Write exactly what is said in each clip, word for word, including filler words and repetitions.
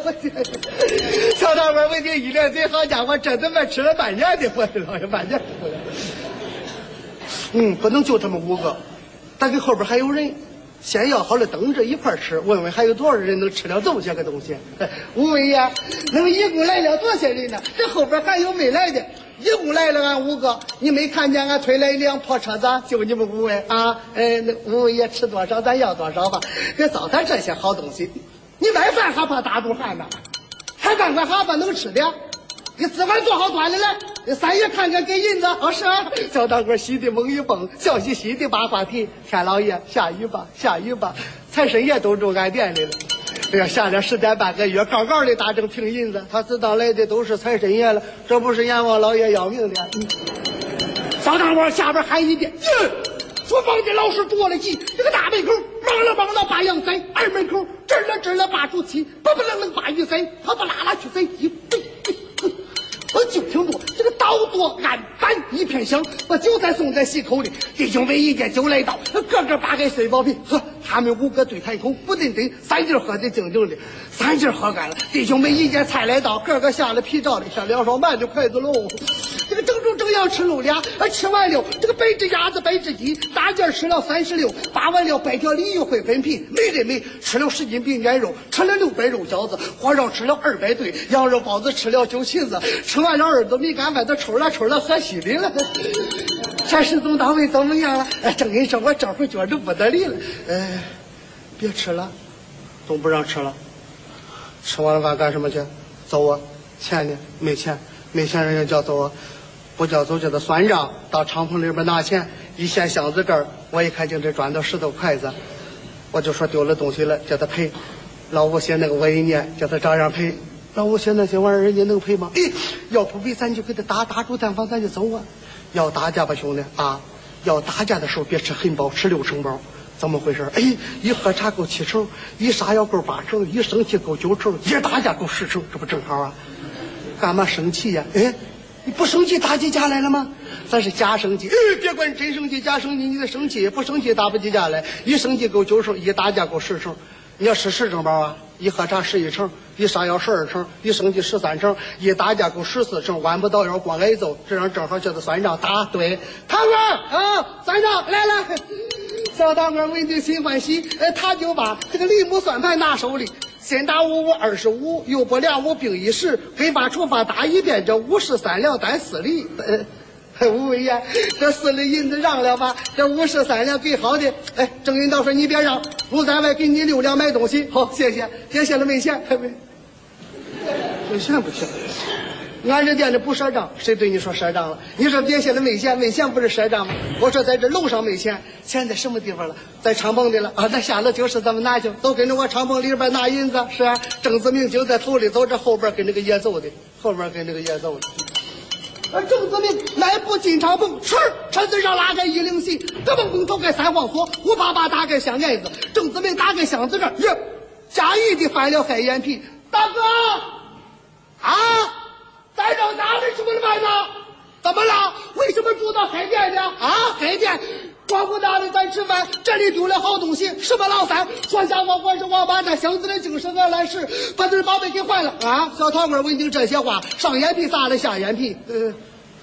我小大官为这一连这好家伙，真他妈吃了半年的火，老爷半年的火。嗯，不能就他们五个，但给后边还有人。先要好了，等着一块吃，问问还有多少人能吃了这么些个东西。吴伟呀，那么一共来了多少人呢？这后边还有没来的，一共来了俺五个。你没看见俺推来一辆破车子，就你们五位啊？哎，那吴伟也吃多少咱要多少吧。给糟蹋这些好东西，你晚饭还怕大肚汉呢？还半块哈巴能吃的？你自碗做好端的来，你三爷看看给银子。哦，是啊，小大官喜的猛一蹦，笑嘻嘻的把话题。天老爷，下雨吧，下雨吧，财神爷都住俺店里了。哎呀，下了十天半个月，高高的打正平银子，他知道来的都是财神爷了，这不是阎王老爷要命的。嗯、小大官下边喊一遍，耶！厨房的老师着了急，这个大门口忙了忙了把羊塞，二门口吱了吱了把猪蹄，不不愣愣把鱼塞，啪啪啦啦去塞一对。我就听着这个刀剁案板一片响，把酒菜送在席口里，弟兄们一见酒来到，个个把给水包皮，呵，他们五个对谈口不顿顿，三劲喝的静静的，三劲喝干了，弟兄们一见菜来到，个个下了皮罩里，像两双慢的筷子喽。这个正中正要吃肉俩，吃完了，这个白只鸭子白只鸡，大件吃了三十六，扒完了百条鲤鱼会分皮，没人没吃了十斤饼卷肉，吃了六百肉饺子，火烧吃了二百对，羊肉包子吃了九旗子，吃完了耳朵米干饭都抽了抽了喝稀里了。这市总单位怎么样了？哎，正跟你说，我这会觉着不得力了。哎，别吃了，都不让吃了。吃完了饭干什么去？走啊！钱呢？没钱，没钱人家叫走啊！不叫走叫他算账，到敞篷里边拿钱，一掀箱子这儿，我一看就这砖头石头筷子，我就说丢了东西了，叫他赔。老五写那个我一念，叫他照样赔。老五写那些玩意儿，人家能赔吗？哎，要不赔咱就给他打打住蛋房，咱就走啊！要打架吧，兄弟啊！要打架的时候别吃很饱，吃六成饱。怎么回事？哎，一喝茶够七成，一杀药够八成，一生气够九成，一打架够十成，这不正好啊？干嘛生气呀？哎，你不生气打起架来了吗？咱是假生气，哎，别管真生气假生气，你得生气，不生气打不起架来。一生气够九成，一打架够十成。你要十十成包啊？一喝茶十一成，一杀药十二成，一生气十三成，一打架够十四成，弯不到腰光挨揍，这样正好叫他算账打。对，堂哥啊，算账来了。小堂哥闻听心欢喜，呃，他就把这个梨木算盘拿手里，先打五五二十五，又拨两五并一十，跟把除法打一遍，这五十三两担四厘。呃吴伟呀，这四厘银子让了吧？这五十三两给好的。哎，郑云道说你别让，我在外给你六两买东西。好，谢谢，谢谢了没钱？没钱不行。俺这店里不赊账，谁对你说赊账了？你说别写了没钱，没钱不是赊账吗？我说在这楼上没钱，钱在什么地方了？在敞篷的了啊！那下了就是咱们拿去，都跟着我敞篷里边拿银子，是啊。郑子明就在头里走，这后边跟这个野走的，后边跟这个野走的。而郑子明来步进敞篷，吃车子上拉开一领席，咯嘣嘣投开三黄锁，五八八打开香烟子。郑子明打开箱子这儿，耶，假意的翻了翻眼皮，大哥啊！在这哪里什么办呢？怎么了？为什么住到海淀呢？啊，海淀，光顾哪里咱吃饭？这里丢了好东西，什么老三？说瞎话，我是王八蛋，箱子里精神俺来时，把这宝贝给换了啊！小堂哥闻听这些话，上眼皮撒了下眼皮。呃，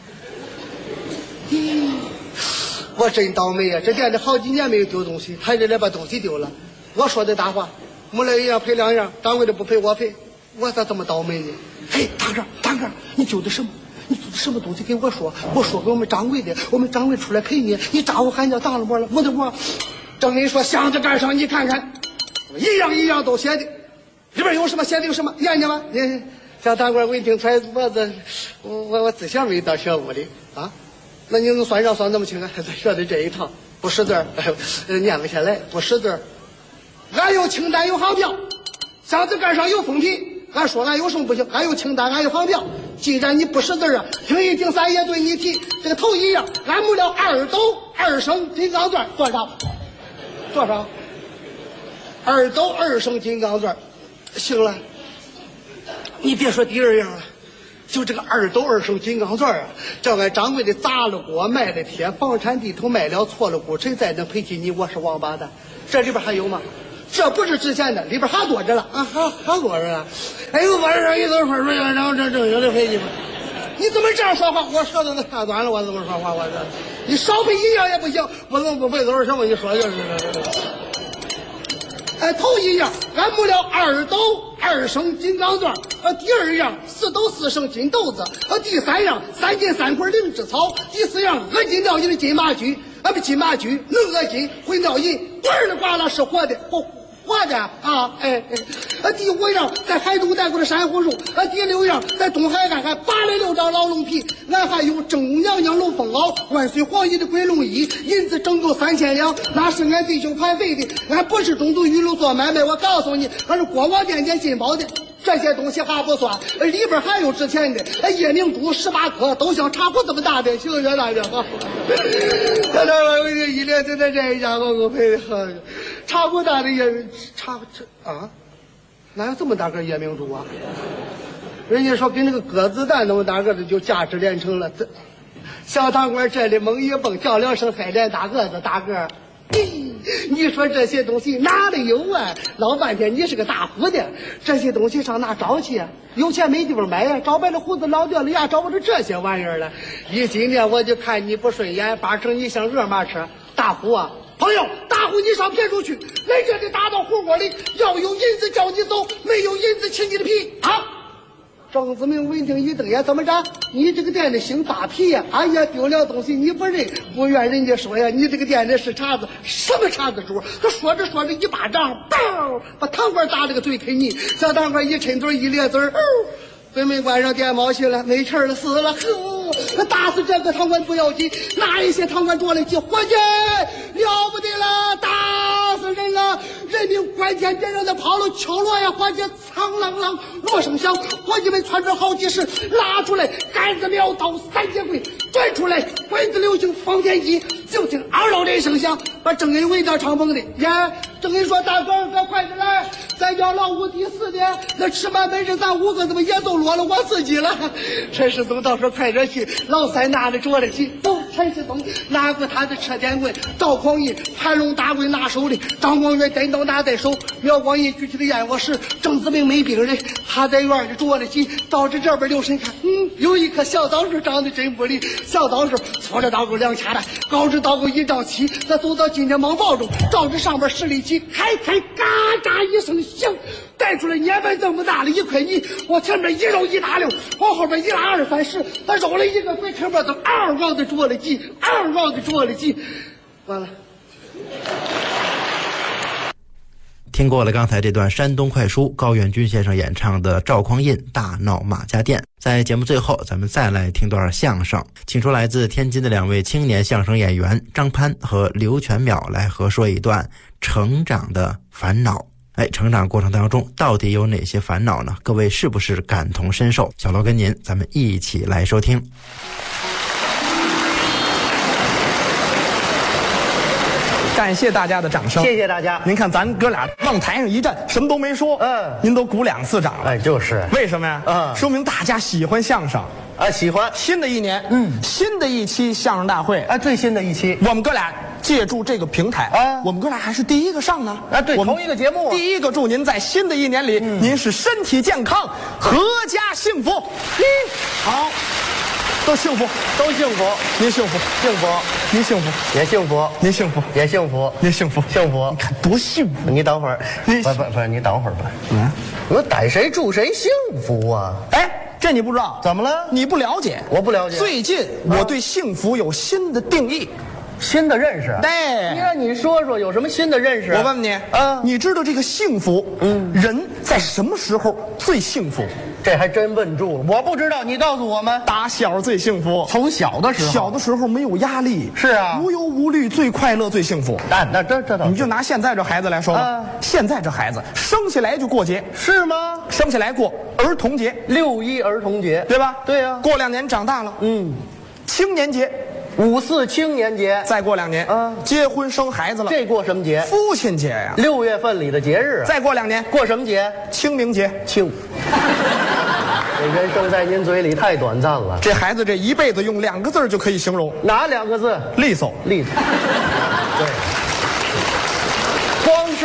咦，我真倒霉呀！这店里好几年没有丢东西，他这来把东西丢了。我说的大话，没来一样赔两样，掌柜的不赔我赔，我咋这么倒霉呢？嘿，堂哥，堂哥，你丢的什么？你丢的什么东西？给我说，我说给我们掌柜的，我们掌柜出来赔你。你咋我喊叫当了我了？没得我。正跟你说，箱子盖上你看看，一样一样都写的，里边有什么写的有什么，念念吧。你小堂哥闻听揣我这，我我我自小没到学屋里啊，那你能算账算这么清啊？学的这一套不识字儿，念不下来，不识字儿。俺有清单有航票，箱子盖上有封皮。俺说俺有什么不行？俺有清单，俺有航票。既然你不识字啊，听一听三爷对你提这个头一样，俺没了二斗二升金刚钻多少？多少？二斗二升金刚钻，行了。你别说第二样了，就这个二斗二升金刚钻啊，这俺掌柜的砸了锅卖了铁，房产地头卖了错了股，谁再能赔起你？我是王八蛋。这里边还有吗？ 这不是值钱的，里边还多着了啊，还还多着呢。哎呦，晚上一都分水，然后这正经的飞机吗？你怎么这样说话？我舌头都太短了，我怎么说话？我这你少配一样也不行，不能不背多少什么？你说就是。哎，头一样，俺木料二斗二升金刚钻，呃，第二样四斗四升金豆子，呃，第三样三斤三块灵芝草，第四样鹅金料银的金马驹，啊不金马驹能鹅金混料银，滚儿的呱啦是活的，活活的啊，哎哎，呃，第五样在海东带过的珊瑚树，呃，第六样在东海岸还扒了六张老龙皮，俺还有正宫娘娘龙凤袄，万岁皇帝的龟龙衣，银子整够三千两，那是俺弟兄排费的，俺不是中途一路做买卖，我告诉你，俺是国王殿前进宝的。这些东西还不算，里边还有值钱的，哎，夜明珠十八颗，都像茶壶这么大的，行行大的哈。他这我一连就在这一家给我赔的很，茶壶大的夜茶这啊，哪有这么大个夜明珠啊？人家说跟那个鸽子蛋那么大个的就价值连城了。这小堂官这里猛一蹦，叫两声海莲大个子大个。你说这些东西哪里有啊？老半天你是个大户的，这些东西上哪找去？有钱没地方买呀，找白了胡子老掉了牙，找不着这些玩意儿了。一今天我就看你不顺眼，八成你像饿马车。大户啊，朋友，大户你上别处去，来这里打到胡窝里，要有银子叫你走，没有银子吃你的皮啊！张子明闻听一瞪眼，怎么着？你这个店的姓大皮呀！哎呀，丢了东西你不认，不愿人家说呀，你这个店的是茬子，什么茬子主？他说着说着一巴掌，嘣，把堂官打了个嘴啃泥。小堂官一抻嘴一咧嘴，哦，北门关上电毛去了，没气了，死了。呵，打死这个堂官不要紧，那一些堂官多了起，伙计了不得了，打死人了！人命关天，别让他跑了，敲锣呀，伙计，苍啷啷，锣声响，伙计们窜出好几十，拉出来杆子苗刀三节棍，转出来鬼子流星放天机，就听嗷嗷的一声响，把郑恩围到敞篷的呀。郑恩说：“大哥，哥快点来，咱叫老五第四的，那吃饭本事咱五个怎么也都落了我自己了。”陈世宗到时候快点去，老三拿着着了去，走。陈世宗拿过他的车点棍，赵匡胤盘龙大棍拿手里，张光远单刀拿在手，苗光义举起的燕窝石，郑子明没病人，他在院里着了急，到这这边留神看，嗯，有一棵小枣树长得真不利，小枣树搓着刀钩两掐来，高着刀钩一丈七，他走到金天蟒豹中，照着上边十里起，开开嘎喳一声响，带出来年半这么大的一块泥，往前面一揉一大溜，往后边一拉二三十，他揉了一个鬼坑包，都嗷嗷的着了急，嗷嗷的着了急，完了。 听过了刚才这段山东快书高远军先生演唱的赵匡胤大闹马家店，在节目最后咱们再来听段相声，请出来自天津的两位青年相声演员张潘和刘全淼来合说一段成长的烦恼。哎，成长过程当中到底有哪些烦恼呢？各位是不是感同身受？小罗跟您咱们一起来收听。 感谢大家的掌声， 谢谢大家。 您看咱哥俩往台上一站，什么都没说， 嗯， 您都鼓两次掌了。 哎，就是为什么呀？ 嗯， 说明大家喜欢相声啊，喜欢。 新的一年，嗯，新的一期相声大会， 啊，最新的一期， 我们哥俩借助这个平台啊， 我们哥俩还是第一个上呢。 啊，对， 我们同一个节目， 第一个祝您在新的一年里，嗯、您是身体健康，阖家幸福。嗯，好。都幸福， 都幸福， 您幸福， 幸福， 您幸福， 也幸福， 您幸福， 也幸福， 您幸福， 幸福。 你看多幸福！ 你等会儿， 你不不不，你等会儿吧。 嗯， 我逮谁祝谁幸福啊？ 哎，这你不知道？ 怎么了？ 你不了解？ 我不了解。 最近我对幸福有新的定义。 新的认识， 对， 你让你说说有什么新的认识？ 我问你， 啊， 你知道这个幸福，嗯，人在什么时候最幸福？ 这还真问住了，我不知道，你告诉我们。 打小最幸福， 从小的时候， 小的时候没有压力， 是啊， 无忧无虑，最快乐，最幸福。 那那这这倒， 你就拿现在这孩子来说吧， 啊， 现在这孩子生下来就过节， 是吗？ 生下来过儿童节， 六一儿童节， 对吧？ 对呀， 过两年长大了，嗯，青年节。 五四青年节， 再过两年，啊，结婚生孩子了， 这过什么节？ 父亲节呀， 六月份里的节日。 再过两年过什么节？ 清明节。 清。这人生在您嘴里太短暂了。 这孩子这一辈子用两个字就可以形容， 哪两个字？ 利索， 利索。对。光生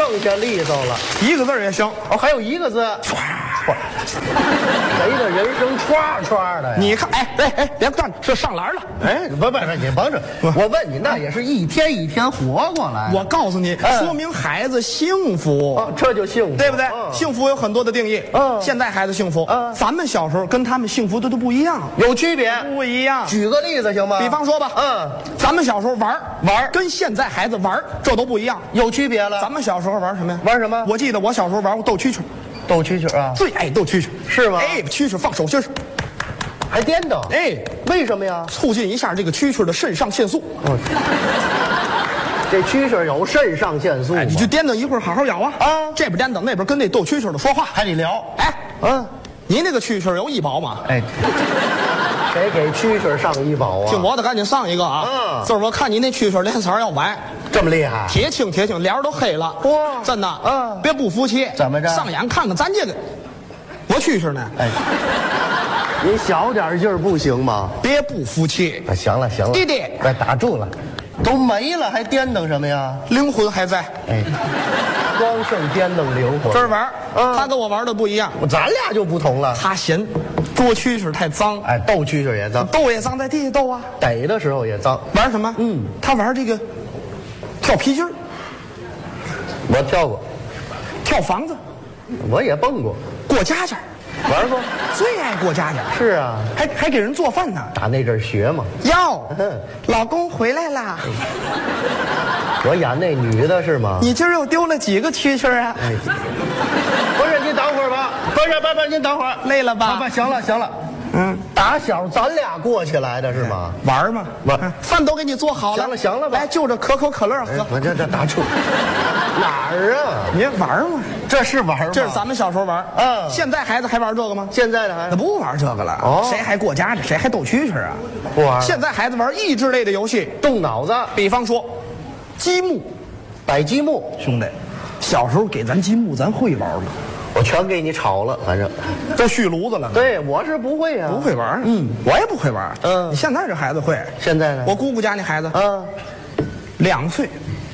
剩下利索了， 一个字也行。 哦，还有一个字，歘歘，谁的人生歘歘的呀？ 你看，哎哎哎，别干，这上篮了。 哎，不不不，你甭着，我问你，那也是一天一天活过来。 我告诉你， 嗯说明孩子幸福。 哦，这就幸福， 对不对？ 嗯幸福有很多的定义。 嗯现在孩子幸福， 嗯咱们小时候跟他们幸福的都不一样， 有区别。 不一样。 举个例子行吗？ 比方说吧， 嗯， 咱们小时候玩玩跟现在孩子玩这都不一样。 有区别了。 咱们小时候玩什么呀？ 玩什么我记得我小时候玩过斗蛐蛐， 斗蛐蛐啊， 最爱斗蛐蛐， 是吗哎，蛐蛐放手心， 还颠倒。 哎， 为什么呀？ 促进一下这个蛐蛐的肾上腺素。 哦，这蛐蛐有肾上腺素吗， 哎，你去颠倒一会儿，好好咬啊！ 啊这边颠倒，那边跟那斗蛐蛐的说话。 还得聊。 哎， 嗯， 你那个蛐蛐有医保吗？ 哎，谁给蛐蛐上医保啊？ 听我的，赶紧上一个啊！ 嗯就是我看你那蛐蛐脸色要歪， 这么厉害？ 铁青铁青，脸儿都黑了。 哇真的， 嗯别不服气。 怎么着上眼看看咱这个，我蛐蛐呢？ 哎，您小点劲儿不行吗？ 别不服气， 啊，行了行了， 弟弟快打住了，都没了还颠腾什么呀？ 灵魂还在。 哎，光剩颠腾灵魂。 这儿玩， 嗯他跟我玩的不一样， 咱俩就不同了。 他嫌捉蛐蛐太脏， 哎，斗蛐蛐也脏， 斗也脏，在地下斗啊。 逮的时候也脏。 玩什么？ 嗯， 他玩这个跳皮筋儿、 我跳过， 跳房子、 我也蹦过， 过家家， 玩过。 最爱过家家， 是啊， 还还给人做饭呢。 打那阵儿学嘛。 哟嗯， 老公回来啦！ 我演那女的是吗？ 你今儿又丢了几个蛐蛐啊？ 哎，不是，您等会儿吧。不是，不是，不是，您等会儿。 累了吧不，行了，行了。 嗯， 打小咱俩过起来的是吗？ 玩嘛， 玩嗯饭都给你做好了， 行了行了吧来就着可口可乐哎喝。 我这这打住，哪儿啊？ 你玩嘛， 这是玩吗？ 这是咱们小时候玩。 嗯现在孩子还玩这个吗？ 现在的孩子那不玩这个了。 哦谁还过家家？谁还斗蛐蛐啊？ 不玩了现在孩子玩益智类的游戏， 动脑子， 比方说积木。 摆积木， 兄弟，小时候给咱积木，咱会玩吗？ 我全给你炒了，反正。 都续炉子了。 对，我是不会啊， 不会玩。嗯，我也不会玩。 嗯你现在这孩子会。 现在呢？ 我姑姑家那孩子， 啊， 两岁，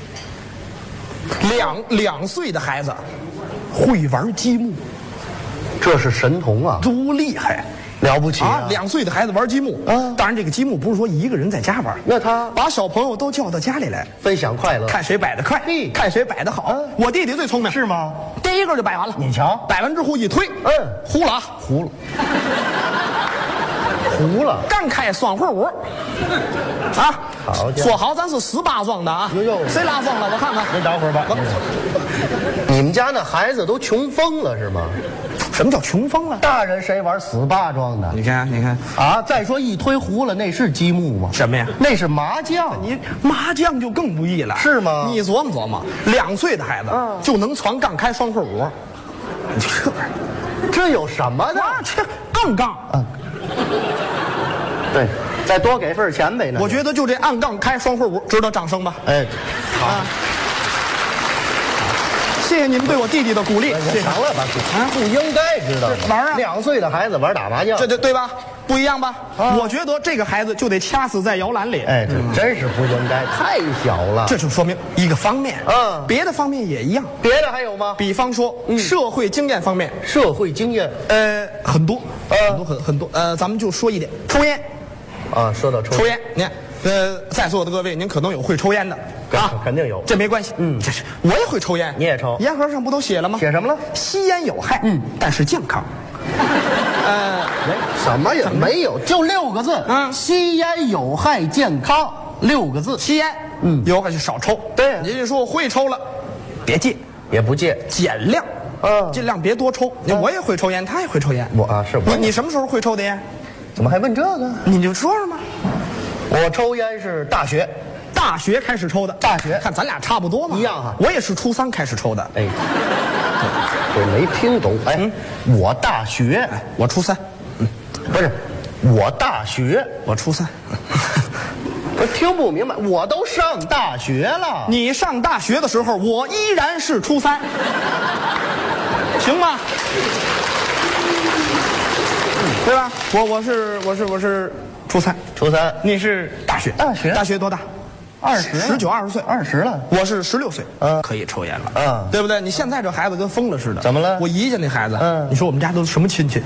两两岁的孩子会玩积木， 这是神童啊， 多厉害了不起啊！两岁的孩子玩积木， 啊当然这个积木不是说一个人在家玩， 那他把小朋友都叫到家里来， 分享快乐， 看谁摆的快嘿， 看谁摆的好。 嗯我弟弟最聪明， 是吗？ 第一个就摆完了。 你瞧摆完之后一推， 嗯糊了啊， 糊了，糊了， 刚开双会舞，啊， 好家伙说好咱是十八庄的啊， 哟哟谁拉风了？我看看。 您等会儿吧。你们家那孩子都穷疯了是吗？ 什么叫穷疯了？ 大人谁玩死八庄的你看，你看， 啊？再说一推糊了，那是积木吗？ 什么呀？ 那是麻将。 你麻将就更不易了， 是吗你琢磨琢磨，两岁的孩子嗯就能传杠开双会舞，你这玩意儿， 这有什么的？ 哇，这杠杠， 对，再多给份钱呗。那我觉得就这按杠开双会舞值得掌声吧。 哎，好， 啊，谢谢您对我弟弟的鼓励，谢谢。 行了吧？ 啊不应该知道玩啊两岁的孩子玩打麻将， 这对对吧？不一样吧？ 啊我觉得这个孩子就得掐死在摇篮里。 哎，这真是不应该，太小了。 这就说明一个方面， 嗯别的方面也一样。 别的还有吗？ 比方说、社会经验方面， 社会经验呃，很多， 嗯很多很很多。呃，咱们就说一点，抽烟， 啊，说到抽抽烟，你看，呃，在座的各位，您可能有会抽烟的啊， 肯定有这没关系， 嗯这是我也会抽烟， 你也抽烟盒上不都写了吗？ 写什么了？ 吸烟有害，嗯，但是健康。呃， 哎，什么也没有，就六个字。 嗯吸烟有害健康，六个字， 吸烟， 嗯有害就少抽。 对也就是说我会抽了，别戒， 也不戒。 减量， 嗯尽量别多抽。你我也会抽烟，他也会抽烟。 我啊，是我你你什么时候会抽的烟？ 怎么还问这个？ 你就说说嘛。 我抽烟是大学， 大学开始抽的， 大学看咱俩差不多嘛， 一样哈我也是初三开始抽的， 哎，我没听懂。哎，我大学， 我初三， 不是，我大学， 我初三。 我听不明白。我都上大学了， 你上大学的时候，我依然是初三，行吗？对吧？我我是我是我是初三， 初三， 你是大学， 大学大学多大？ 二十，十九二十岁， 二十了。 我是十六岁， 嗯可以抽烟了， 嗯对不对？你现在这孩子跟疯了似的。 怎么了我姨家那孩子， 嗯你说我们家都什么亲戚？